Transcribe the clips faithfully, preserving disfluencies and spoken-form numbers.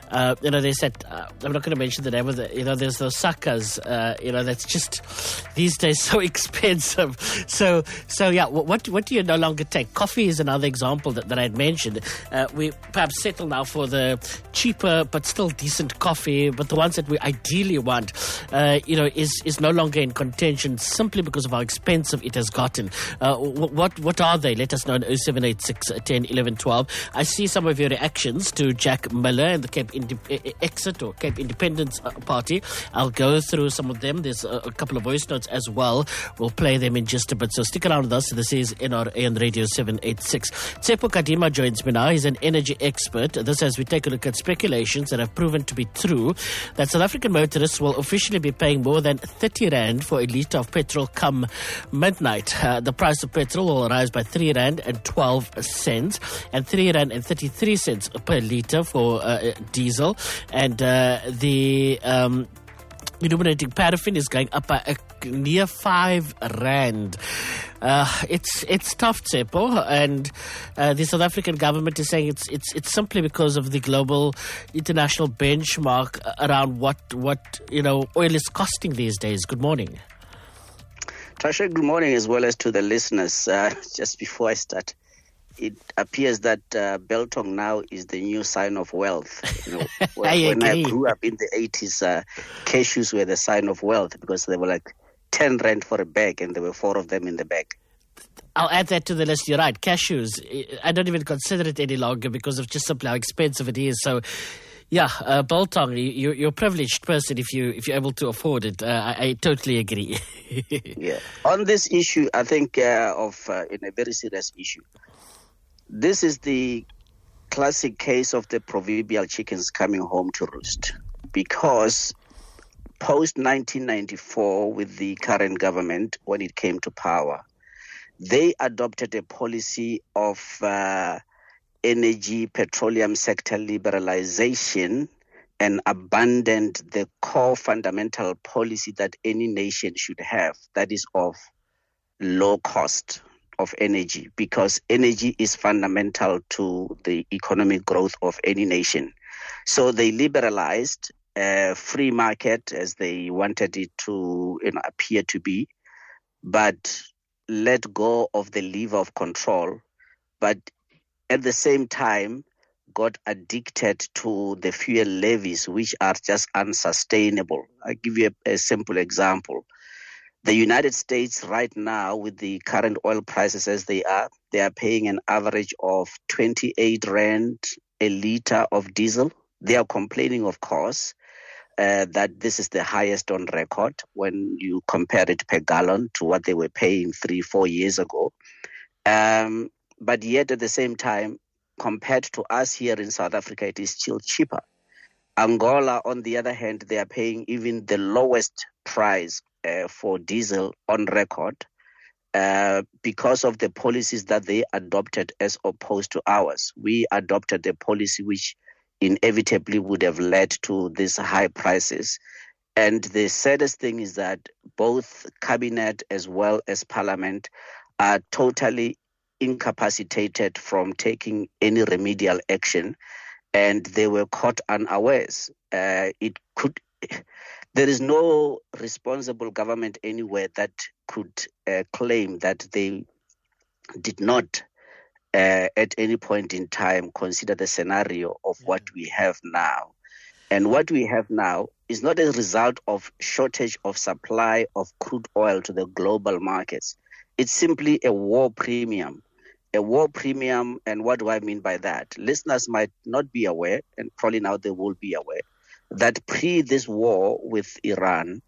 uh, you know, they said, uh, I'm not going to mention the name of the, you know, there's those suckers, uh, you know, that's just these days so expensive. So, so yeah, what what do you no longer take? Coffee is another example that, that I'd mentioned. Uh, we perhaps settle now for the cheaper but still decent coffee, but the ones that we ideally want, uh, you know, is, is no longer in contention simply because of how expensive it has gotten. Uh, what what are they? Let us know on oh seven eight six, one oh, eleven, twelve. I see some of your reactions to Jack Miller and the Cape Inde- Exit or Cape Independence Party. I'll go through some of them. There's a, a couple of voice notes as well. We'll play them in just a bit. So stick around with us. This is N R A on Radio seven eighty-six. Tsepo Kadima joins me now. He's an energy expert. This as we take a look at speculations that have proven to be true that South African motorists will officially be paying more than thirty rand for a litre of petrol come midnight. Uh, the price of petrol will rise by three rand and twelve cents and three rand and thirty-three cents per litre for uh, diesel. And uh, the um, illuminating paraffin is going up by a near five rand. Uh, it's it's tough, Tsepo, and uh, the South African government is saying it's it's it's simply because of the global international benchmark around what what you know oil is costing these days. Good morning, Tasha. Good morning, as well as to the listeners. Uh, just before I start, it appears that uh, Biltong now is the new sign of wealth. You know, when, I when I grew up in the eighties, uh, cashews were the sign of wealth because they were like ten rand for a bag, and there were four of them in the bag. I'll add that to the list. You're right. Cashews, I don't even consider it any longer because of just simply how expensive it is. So, yeah, uh, Biltong, you, you're a privileged person if you if you're able to afford it. Uh, I, I totally agree. Yeah. On this issue, I think uh, of uh, in a very serious issue. This is the classic case of the proverbial chickens coming home to roost, because post nineteen ninety-four, with the current government, when it came to power, they adopted a policy of uh, energy, petroleum sector liberalization and abandoned the core fundamental policy that any nation should have, that is of low cost of energy, because energy is fundamental to the economic growth of any nation. So they liberalized uh, free market as they wanted it to you know, appear to be, but let go of the lever of control, but at the same time got addicted to the fuel levies, which are just unsustainable. I'll give you a, a simple example. The United States right now, with the current oil prices as they are, they are paying an average of twenty-eight rand a litre of diesel. They are complaining, of course, uh, that this is the highest on record when you compare it per gallon to what they were paying three, four years ago. Um, but yet at the same time, compared to us here in South Africa, it is still cheaper. Angola, on the other hand, they are paying even the lowest price Uh, for diesel on record uh, because of the policies that they adopted as opposed to ours. We adopted a policy which inevitably would have led to these high prices. And the saddest thing is that both cabinet as well as parliament are totally incapacitated from taking any remedial action, and they were caught unawares. Uh, it could... There is no responsible government anywhere that could uh, claim that they did not, uh, at any point in time, consider the scenario of yeah. what we have now. And what we have now is not a result of shortage of supply of crude oil to the global markets. It's simply a war premium. A war premium, and what do I mean by that? Listeners might not be aware, and probably now they will be aware, that pre this war with Iran,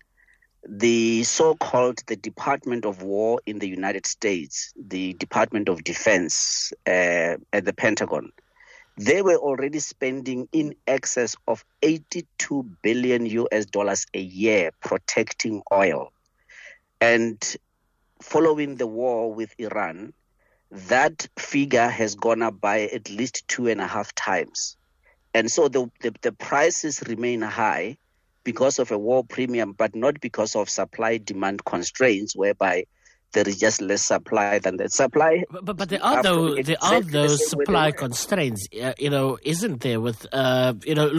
the so-called the Department of War in the United States, the Department of Defense uh, at the Pentagon, they were already spending in excess of eighty-two billion U S dollars a year protecting oil. And following the war with Iran, that figure has gone up by at least two and a half times. And so the, the, the prices remain high because of a war premium, but not because of supply-demand constraints, whereby there is just less supply than the supply. But, but, but there are, though, there are those supply constraints, uh, you know, isn't there with, uh, you know,